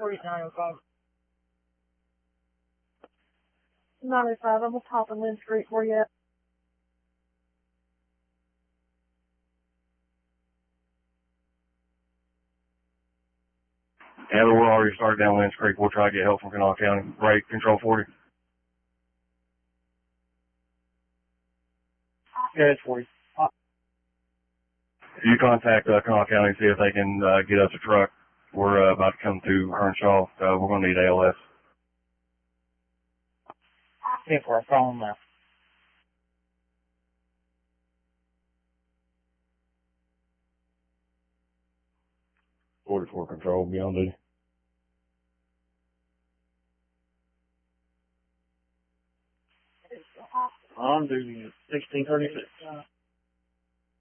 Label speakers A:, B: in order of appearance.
A: 4905. 905, I'm top of Lynn Street for you.
B: Yeah, we're already started down Lynch Creek. We'll try to get help from Kanawha County. Right, Control 40.
C: Yeah, it's 40.
B: You contact Kanawha County and see if they can get us a truck. We're about to come through Earnshaw. We're going to need ALS.
C: 10-4, I'm calling now.
B: 44 Control, beyond duty.
C: On duty, 1636.